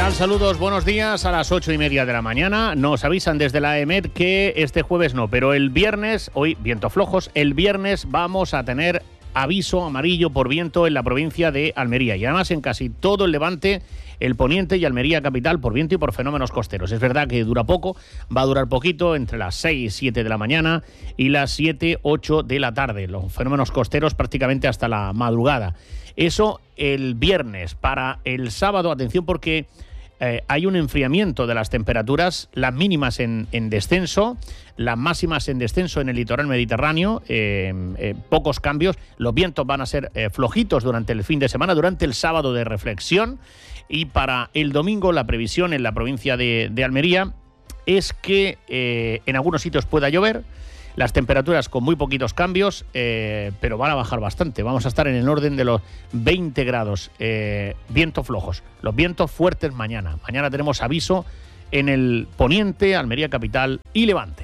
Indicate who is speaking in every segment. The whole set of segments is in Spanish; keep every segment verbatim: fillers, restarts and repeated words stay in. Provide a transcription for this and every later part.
Speaker 1: tal? Saludos, buenos días. A las ocho y media de la mañana nos avisan desde la EMET que este jueves no, pero el viernes, hoy viento flojos, el viernes vamos a tener aviso amarillo por viento en la provincia de Almería y además en casi todo el Levante, el Poniente y Almería capital por viento y por fenómenos costeros. Es verdad que dura poco, va a durar poquito, entre las seis y siete de la mañana y las siete, ocho de la tarde. Los fenómenos costeros prácticamente hasta la madrugada. Eso el viernes. Para el sábado, atención porque eh, hay un enfriamiento de las temperaturas, las mínimas en, en descenso, las máximas en descenso en el litoral mediterráneo, eh, eh, pocos cambios. Los vientos van a ser eh, flojitos durante el fin de semana, durante el sábado de reflexión. Y para el domingo la previsión en la provincia de, de Almería es que eh, en algunos sitios pueda llover, las temperaturas con muy poquitos cambios, eh, pero van a bajar bastante. Vamos a estar en el orden de los veinte grados, eh, vientos flojos, los vientos fuertes mañana. Mañana tenemos aviso en el Poniente, Almería capital y Levante.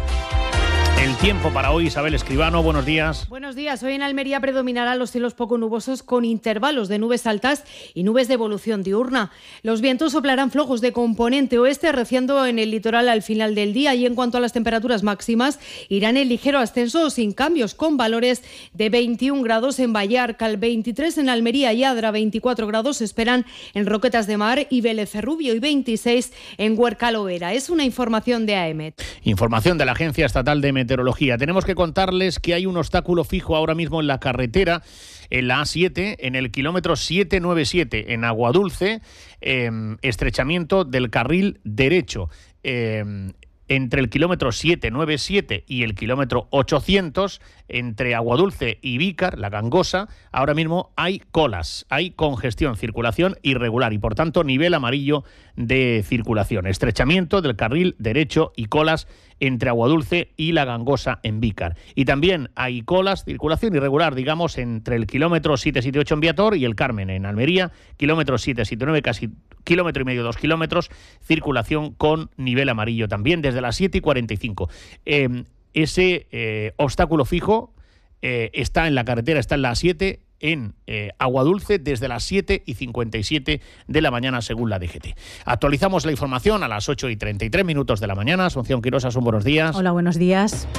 Speaker 1: El tiempo para hoy, Isabel Escribano, buenos días.
Speaker 2: Buenos días. Hoy en Almería predominarán los cielos poco nubosos con intervalos de nubes altas y nubes de evolución diurna. Los vientos soplarán flojos de componente oeste, arreciando en el litoral al final del día, y en cuanto a las temperaturas máximas, irán en ligero ascenso o sin cambios, con valores de veintiún grados en Vallarcal, veintitrés en Almería y Adra, veinticuatro grados se esperan en Roquetas de Mar y Vélez Rubio y veintiséis en Huercal-Overa. Es una información de AEMET.
Speaker 1: Información de la Agencia Estatal de Meteorología. Tenemos que contarles que hay un obstáculo fijo ahora mismo en la carretera, en la A siete, en el kilómetro setecientos noventa y siete, en Aguadulce, eh, estrechamiento del carril derecho. Eh, entre el kilómetro setecientos noventa y siete y el kilómetro ochocientos, entre Aguadulce y Vícar, la Gangosa, ahora mismo hay colas, hay congestión, circulación irregular y por tanto nivel amarillo de circulación. Estrechamiento del carril derecho y colas entre Aguadulce y la Gangosa en Vícar. Y también hay colas, circulación irregular, digamos, entre el kilómetro setecientos setenta y ocho en Viator y el Carmen en Almería, kilómetro setecientos setenta y nueve, casi kilómetro y medio, dos kilómetros, circulación con nivel amarillo también desde las siete y cuarenta y cinco. Eh, ese eh, obstáculo fijo eh, está en la carretera, está en la A siete, en eh, Aguadulce desde las siete y cincuenta y siete de la mañana según la D G T. Actualizamos la información a las ocho y treinta y tres minutos de la mañana. Asunción Quirosa, son buenos días.
Speaker 3: Hola, buenos días.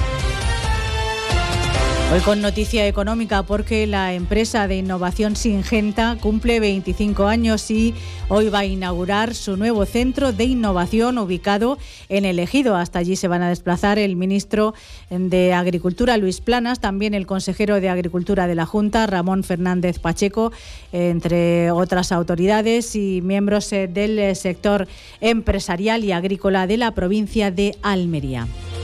Speaker 3: Hoy con noticia económica porque la empresa de innovación Syngenta cumple veinticinco años y hoy va a inaugurar su nuevo centro de innovación ubicado en El Ejido. Hasta allí se van a desplazar el ministro de Agricultura, Luis Planas, también el consejero de Agricultura de la Junta, Ramón Fernández Pacheco, entre otras autoridades y miembros del sector empresarial y agrícola de la provincia de Almería.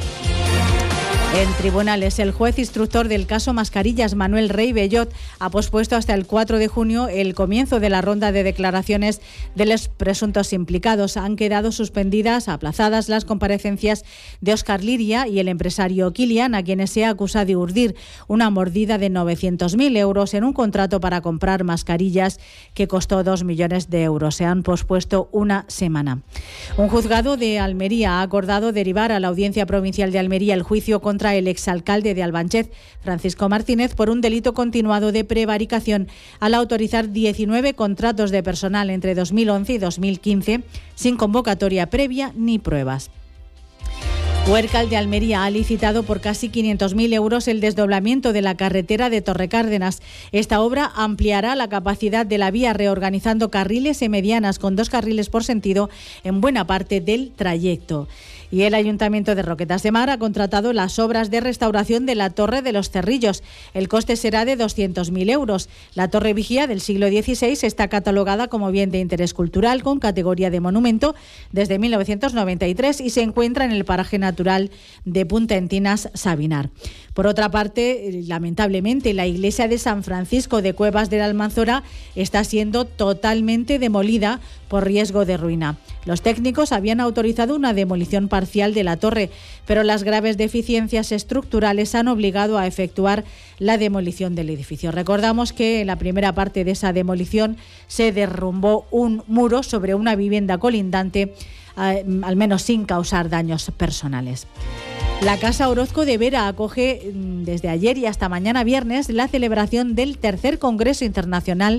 Speaker 3: En tribunales, el juez instructor del caso Mascarillas, Manuel Rey Bellot, ha pospuesto hasta el cuatro de junio el comienzo de la ronda de declaraciones de los presuntos implicados. Han quedado suspendidas, aplazadas las comparecencias de Óscar Liria y el empresario Kilian, a quienes se acusa de urdir una mordida de novecientos mil euros en un contrato para comprar mascarillas que costó dos millones de euros. Se han pospuesto una semana. Un juzgado de Almería ha acordado derivar a la Audiencia Provincial de Almería el juicio contra el exalcalde de Albanchez, Francisco Martínez, por un delito continuado de prevaricación al autorizar diecinueve contratos de personal entre dos mil once y dos mil quince sin convocatoria previa ni pruebas. Huercal de Almería ha licitado por casi quinientos mil euros el desdoblamiento de la carretera de Torrecárdenas. Esta obra ampliará la capacidad de la vía reorganizando carriles y medianas con dos carriles por sentido en buena parte del trayecto. Y el Ayuntamiento de Roquetas de Mar ha contratado las obras de restauración de la Torre de los Cerrillos. El coste será de doscientos mil euros. La Torre Vigía del siglo dieciséis está catalogada como bien de interés cultural con categoría de monumento desde mil novecientos noventa y tres y se encuentra en el paraje natural de Punta Entinas, Sabinar. Por otra parte, lamentablemente, la iglesia de San Francisco de Cuevas de la Almanzora está siendo totalmente demolida por riesgo de ruina. Los técnicos habían autorizado una demolición parcial de la torre, pero las graves deficiencias estructurales han obligado a efectuar la demolición del edificio. Recordamos que en la primera parte de esa demolición se derrumbó un muro sobre una vivienda colindante, al menos sin causar daños personales. La Casa Orozco de Vera acoge desde ayer y hasta mañana viernes la celebración del tercer Congreso Internacional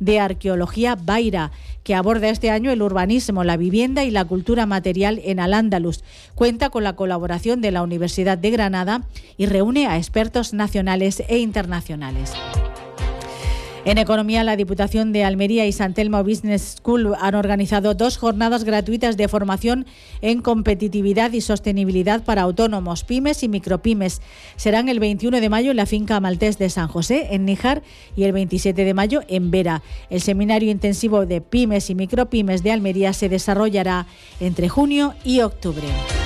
Speaker 3: de Arqueología Baira, que aborda este año el urbanismo, la vivienda y la cultura material en Al-Ándalus. Cuenta con la colaboración de la Universidad de Granada y reúne a expertos nacionales e internacionales. En economía, la Diputación de Almería y San Telmo Business School han organizado dos jornadas gratuitas de formación en competitividad y sostenibilidad para autónomos, pymes y micropymes. Serán el veintiuno de mayo en la finca Maltés de San José, en Níjar, y el veintisiete de mayo en Vera. El seminario intensivo de pymes y micropymes de Almería se desarrollará entre junio y octubre.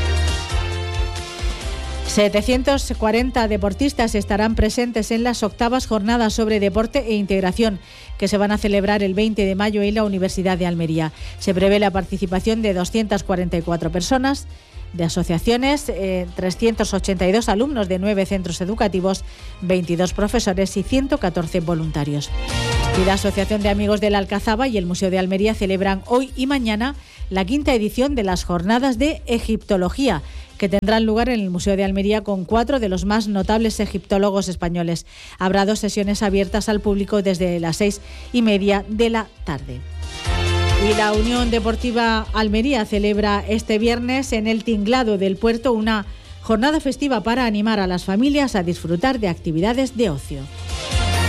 Speaker 3: setecientos cuarenta deportistas estarán presentes en las octavas jornadas sobre deporte e integración que se van a celebrar el veinte de mayo en la Universidad de Almería. Se prevé la participación de doscientas cuarenta y cuatro personas, de asociaciones, eh, trescientos ochenta y dos alumnos de nueve centros educativos, veintidós profesores y ciento catorce voluntarios. Y la Asociación de Amigos de la Alcazaba y el Museo de Almería celebran hoy y mañana la quinta edición de las Jornadas de Egiptología, que tendrán lugar en el Museo de Almería con cuatro de los más notables egiptólogos españoles. Habrá dos sesiones abiertas al público desde las seis y media de la tarde. Y la Unión Deportiva Almería celebra este viernes en el Tinglado del Puerto una jornada festiva para animar a las familias a disfrutar de actividades de ocio.